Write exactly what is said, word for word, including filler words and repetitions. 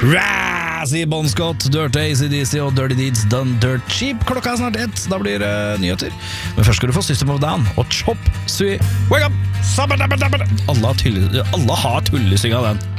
Ræ, sier Bon Scott, Dirty A C D C og Dirty Deeds Done Dirt Cheap. Klokka er snart ett, da blir det nyheter. Men først skal du få System of a Down og Chop Suey. Wake up! Alle har, tull, alle har tullesynga den.